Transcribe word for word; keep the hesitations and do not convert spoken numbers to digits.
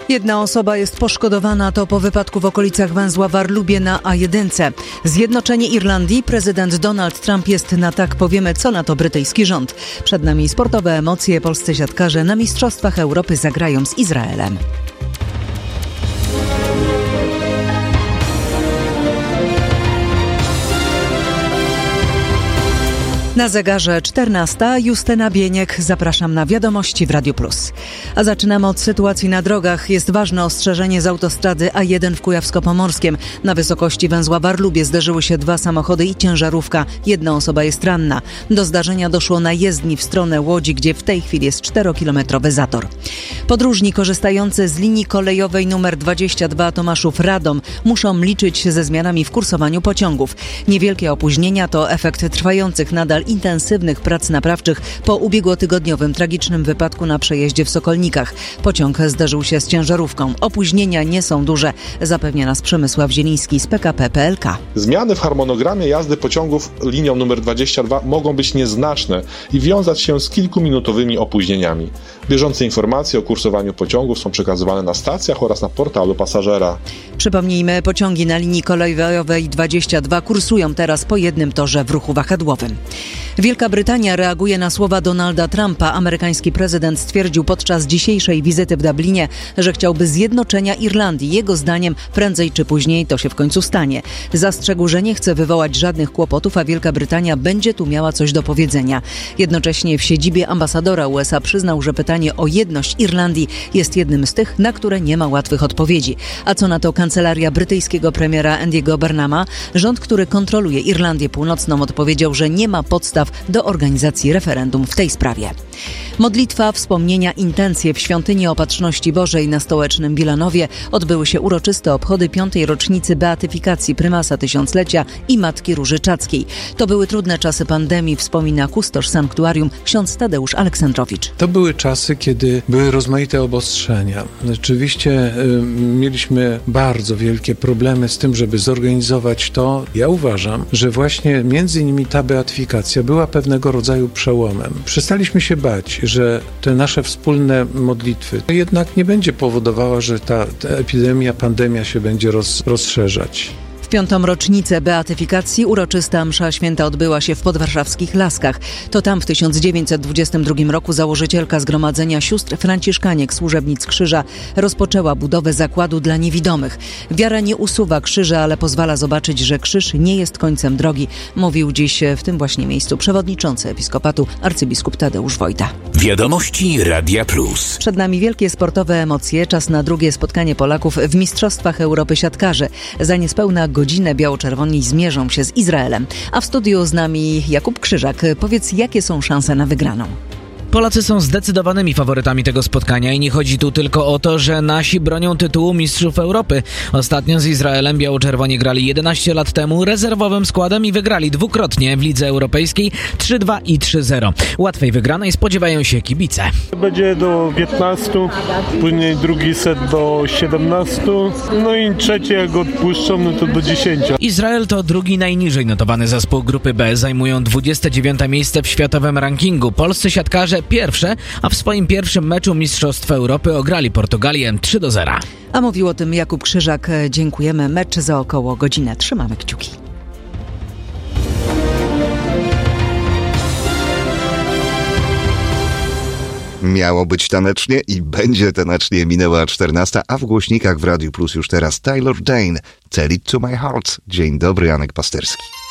Jedna osoba jest poszkodowana, to po wypadku w okolicach węzła Warlubie na A jeden. Zjednoczenie Irlandii, prezydent Donald Trump jest na tak, powiemy, co na to brytyjski rząd. Przed nami sportowe emocje, polscy siatkarze na Mistrzostwach Europy zagrają z Izraelem. Na zegarze czternasta, Justyna Bieniek. Zapraszam na wiadomości w Radiu Plus. A zaczynamy od sytuacji na drogach. Jest ważne ostrzeżenie z autostrady A jeden w Kujawsko-Pomorskiem. Na wysokości węzła Warlubie zderzyły się dwa samochody i ciężarówka. Jedna osoba jest ranna. Do zdarzenia doszło na jezdni w stronę Łodzi, gdzie w tej chwili jest czterokilometrowy zator. Podróżni korzystający z linii kolejowej numer dwadzieścia dwa Tomaszów-Radom muszą liczyć się ze zmianami w kursowaniu pociągów. Niewielkie opóźnienia to efekt trwających nadal intensywnych prac naprawczych po ubiegłotygodniowym tragicznym wypadku na przejeździe w Sokolnikach. Pociąg zderzył się z ciężarówką. Opóźnienia nie są duże, zapewnia nas Przemysław Zieliński z P K P P L K. Zmiany w harmonogramie jazdy pociągów linią numer dwadzieścia dwa mogą być nieznaczne i wiązać się z kilkuminutowymi opóźnieniami. Bieżące informacje o kursowaniu pociągów są przekazywane na stacjach oraz na portalu pasażera. Przypomnijmy, pociągi na linii kolejowej dwadzieścia dwa kursują teraz po jednym torze w ruchu wahadłowym. Wielka Brytania reaguje na słowa Donalda Trumpa. Amerykański prezydent stwierdził podczas dzisiejszej wizyty w Dublinie, że chciałby zjednoczenia Irlandii. Jego zdaniem prędzej czy później to się w końcu stanie. Zastrzegł, że nie chce wywołać żadnych kłopotów, a Wielka Brytania będzie tu miała coś do powiedzenia. Jednocześnie w siedzibie ambasadora U S A przyznał, że pytanie o jedność Irlandii jest jednym z tych, na które nie ma łatwych odpowiedzi. A co na to kancelaria brytyjskiego premiera Andy'ego Burnhama? Rząd, który kontroluje Irlandię Północną, odpowiedział, że nie ma podstaw do organizacji referendum w tej sprawie. Modlitwa, wspomnienia, intencje w Świątyni Opatrzności Bożej na stołecznym Wilanowie odbyły się uroczyste obchody piątej rocznicy beatyfikacji prymasa tysiąclecia i Matki Róży Czackiej. To były trudne czasy pandemii, wspomina kustosz sanktuarium ksiądz Tadeusz Aleksandrowicz. To były czasy, kiedy były rozmaite obostrzenia. Rzeczywiście y, mieliśmy bardzo wielkie problemy z tym, żeby zorganizować to. Ja uważam, że właśnie między innymi ta beatyfikacja była pewnego rodzaju przełomem. Przestaliśmy się bać, że te nasze wspólne modlitwy jednak nie będzie powodowała, że ta, ta epidemia, pandemia się będzie roz, rozszerzać. W piątą rocznicę beatyfikacji uroczysta msza święta odbyła się w podwarszawskich Laskach. To tam w tysiąc dziewięćset dwudziestym drugim roku założycielka Zgromadzenia Sióstr Franciszkaniek Służebnic Krzyża rozpoczęła budowę zakładu dla niewidomych. Wiara nie usuwa krzyża, ale pozwala zobaczyć, że krzyż nie jest końcem drogi, mówił dziś w tym właśnie miejscu przewodniczący episkopatu arcybiskup Tadeusz Wojda. Wiadomości Radia Plus. Przed nami wielkie sportowe emocje. Czas na drugie spotkanie Polaków w Mistrzostwach Europy siatkarzy. Za niespełna godzinę biało-czerwoni zmierzą się z Izraelem. A w studiu z nami Jakub Krzyżak. Powiedz, jakie są szanse na wygraną? Polacy są zdecydowanymi faworytami tego spotkania i nie chodzi tu tylko o to, że nasi bronią tytułu Mistrzów Europy. Ostatnio z Izraelem biało-czerwoni grali jedenaście lat temu rezerwowym składem i wygrali dwukrotnie w Lidze Europejskiej trzy dwa i trzy zero. Łatwej wygranej spodziewają się kibice. Będzie do piętnastu, później drugi set do siedemnastu, no i trzeci jak odpuszczą, no to do dziesięciu. Izrael to drugi najniżej notowany zespół grupy B. Zajmują dwudzieste dziewiąte miejsce w światowym rankingu. Polscy siatkarze pierwsze, a w swoim pierwszym meczu Mistrzostw Europy ograli Portugalię trzy do zera. A mówił o tym Jakub Krzyżak. Dziękujemy. Mecz za około godzinę. Trzymamy kciuki. Miało być tanecznie i będzie tanecznie. Minęła czternasta, a w głośnikach w Radiu Plus już teraz Taylor Dayne, Tell It To My Heart. Dzień dobry, Janek Pasterski.